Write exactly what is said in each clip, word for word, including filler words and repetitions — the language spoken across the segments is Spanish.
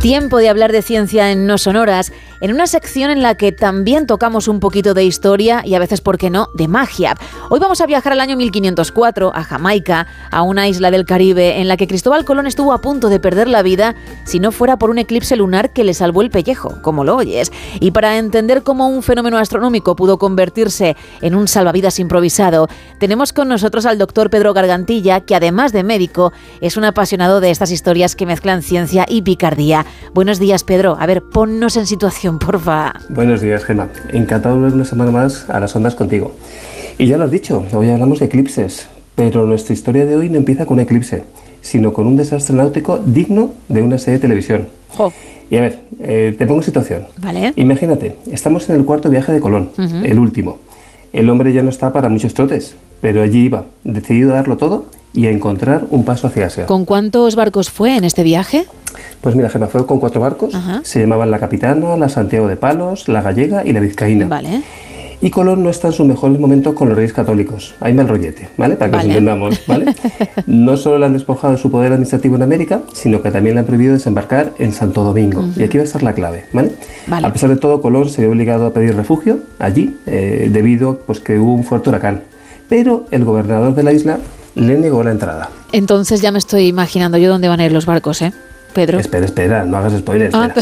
Tiempo de hablar de ciencia en No Sonoras, en una sección en la que también tocamos un poquito de historia y a veces, ¿por qué no?, de magia. Hoy vamos a viajar al año mil quinientos cuatro, a Jamaica, a una isla del Caribe en la que Cristóbal Colón estuvo a punto de perder la vida si no fuera por un eclipse lunar que le salvó el pellejo, como lo oyes. Y para entender cómo un fenómeno astronómico pudo convertirse en un salvavidas improvisado, tenemos con nosotros al doctor Pedro Gargantilla, que además de médico, es un apasionado de estas historias que mezclan ciencia y picardía. Buenos días, Pedro. A ver, ponnos en situación, porfa. Buenos días, Gemma. Encantado de volver una semana más a las ondas contigo. Y ya lo has dicho, hoy hablamos de eclipses, pero nuestra historia de hoy no empieza con un eclipse, sino con un desastre náutico digno de una serie de televisión. Jo. Y a ver, eh, te pongo situación. Vale. Imagínate, estamos en el cuarto viaje de Colón, uh-huh. el último. El hombre ya no está para muchos trotes, pero allí iba, decidido a darlo todo y a encontrar un paso hacia Asia. ¿Con cuántos barcos fue en este viaje? Pues mira, Gemma, fue con cuatro barcos. Uh-huh. Se llamaban la Capitana, la Santiago de Palos, la Gallega y la Vizcaína. Vale. Y Colón no está en sus mejores momentos con los reyes católicos. Hay mal rollete, ¿vale? Para que vale. nos entendamos, ¿vale? No solo le han despojado de su poder administrativo en América, sino que también le han prohibido desembarcar en Santo Domingo. Uh-huh. Y aquí va a estar la clave, ¿vale? Vale. A pesar de todo, Colón se vio obligado a pedir refugio allí, eh, debido pues, que hubo un fuerte huracán. Pero el gobernador de la isla le negó la entrada. Entonces ya me estoy imaginando yo dónde van a ir los barcos, ¿eh? Pedro. Espera, espera, no hagas spoilers. Ah.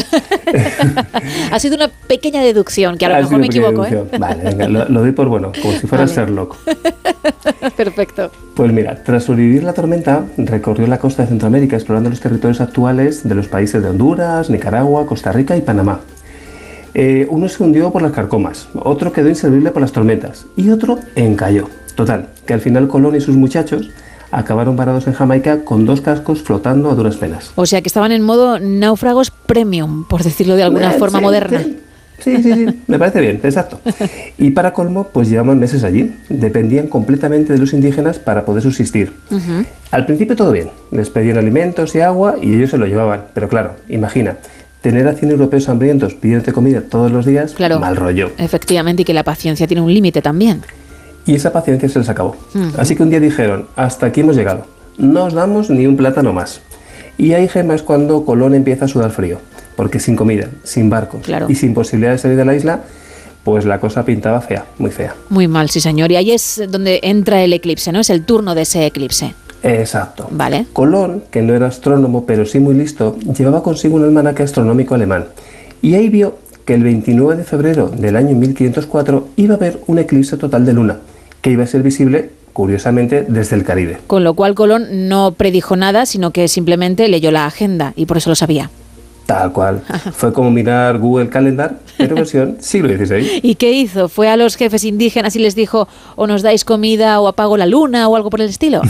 Ha sido una pequeña deducción, que a lo ha mejor me equivoco, ¿eh? Vale, venga, lo, lo doy por bueno, como si fuera vale. Sherlock. Perfecto. Pues mira, tras sobrevivir la tormenta, recorrió la costa de Centroamérica explorando los territorios actuales de los países de Honduras, Nicaragua, Costa Rica y Panamá. Eh, uno se hundió por las carcomas, otro quedó inservible por las tormentas y otro encalló. Total, que al final Colón y sus muchachos acabaron varados en Jamaica con dos cascos flotando a duras penas. O sea que estaban en modo náufragos premium, por decirlo de alguna eh, forma sí, moderna. Sí, sí, sí, sí, me parece bien, exacto. Y para colmo, pues llevaban meses allí. Dependían completamente de los indígenas para poder subsistir. Uh-huh. Al principio todo bien, les pedían alimentos y agua y ellos se lo llevaban. Pero claro, imagina, tener a cien europeos hambrientos pidiéndote comida todos los días, claro, mal rollo. Efectivamente, y que la paciencia tiene un límite también. Y esa paciencia se les acabó. Uh-huh. Así que un día dijeron, hasta aquí hemos llegado, no os damos ni un plátano más. Y ahí, Gemma, es cuando Colón empieza a sudar frío, porque sin comida, sin barcos, claro, y sin posibilidad de salir de la isla, pues la cosa pintaba fea, muy fea. Muy mal, sí señor, y ahí es donde entra el eclipse, ¿no? Es el turno de ese eclipse. Exacto. Vale. Colón, que no era astrónomo, pero sí muy listo, llevaba consigo un almanaque astronómico alemán, y ahí vio que el veintinueve de febrero del año mil quinientos cuatro iba a haber un eclipse total de luna, que iba a ser visible, curiosamente, desde el Caribe. Con lo cual Colón no predijo nada, sino que simplemente leyó la agenda y por eso lo sabía. Tal cual. Fue como mirar Google Calendar, pero versión siglo dieciséis. ¿Y qué hizo? ¿Fue a los jefes indígenas y les dijo o nos dais comida o apago la luna o algo por el estilo?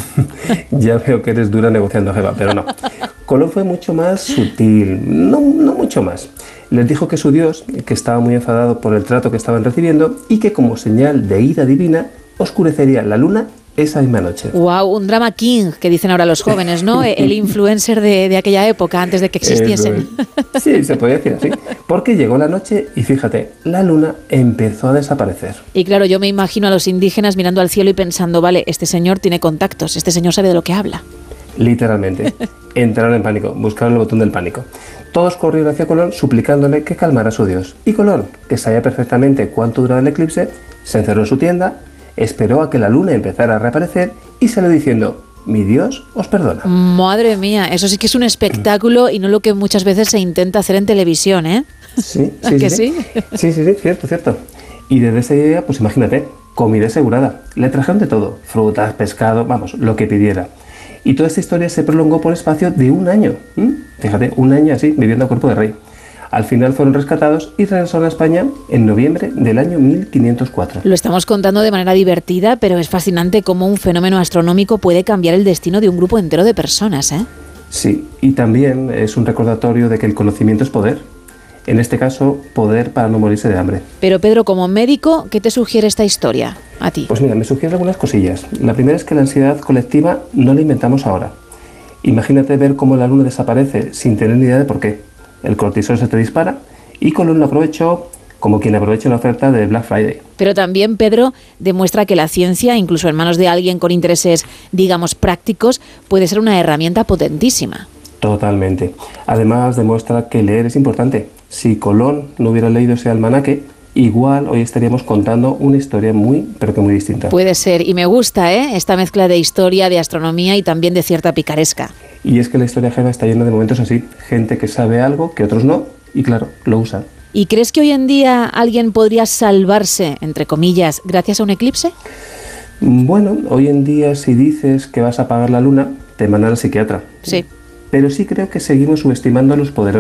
Ya veo que eres dura negociando, Jeva, pero no. Colón fue mucho más sutil, no, no mucho más. Les dijo que su dios, que estaba muy enfadado por el trato que estaban recibiendo y que como señal de ira divina oscurecería la luna esa misma noche. Wow, un drama king, que dicen ahora los jóvenes, ¿no? El influencer de, de aquella época, antes de que existiesen. Es. Sí, se podía decir así. Porque llegó la noche y fíjate, la luna empezó a desaparecer. Y claro, yo me imagino a los indígenas mirando al cielo y pensando, vale, este señor tiene contactos, este señor sabe de lo que habla. Literalmente. Entraron en pánico, buscaron el botón del pánico. Todos corrieron hacia Colón suplicándole que calmara a su dios. Y Colón, que sabía perfectamente cuánto duraba el eclipse, se encerró en su tienda, esperó a que la luna empezara a reaparecer y salió diciendo, mi Dios os perdona. Madre mía, eso sí que es un espectáculo y no lo que muchas veces se intenta hacer en televisión, ¿eh? Sí, sí, ¿Que sí, sí? Sí, sí, sí, cierto, cierto. Y desde ese día, pues imagínate, comida asegurada. Le trajeron de todo, frutas, pescado, vamos, lo que pidiera. Y toda esta historia se prolongó por espacio de un año. ¿Mm? Fíjate, un año así, viviendo a cuerpo de rey. Al final fueron rescatados y regresaron a España en noviembre del año mil quinientos cuatro. Lo estamos contando de manera divertida, pero es fascinante cómo un fenómeno astronómico puede cambiar el destino de un grupo entero de personas, ¿eh? Sí, y también es un recordatorio de que el conocimiento es poder. En este caso, poder para no morirse de hambre. Pero Pedro, como médico, ¿qué te sugiere esta historia a ti? Pues mira, me sugiere algunas cosillas. La primera es que la ansiedad colectiva no la inventamos ahora. Imagínate ver cómo la luna desaparece sin tener ni idea de por qué. El cortisol se te dispara y Colón lo aprovechó como quien aprovecha una oferta de Black Friday. Pero también, Pedro, demuestra que la ciencia, incluso en manos de alguien con intereses, digamos, prácticos, puede ser una herramienta potentísima. Totalmente. Además demuestra que leer es importante. Si Colón no hubiera leído ese almanaque, igual hoy estaríamos contando una historia muy, pero que muy distinta. Puede ser, y me gusta, ¿eh? Esta mezcla de historia, de astronomía y también de cierta picaresca. Y es que la historia ajena está llena de momentos así, gente que sabe algo que otros no, y claro, lo usa. ¿Y crees que hoy en día alguien podría salvarse, entre comillas, gracias a un eclipse? Bueno, hoy en día si dices que vas a apagar la luna, te mandan al psiquiatra. Sí. Pero sí creo que seguimos subestimando a los poderosos.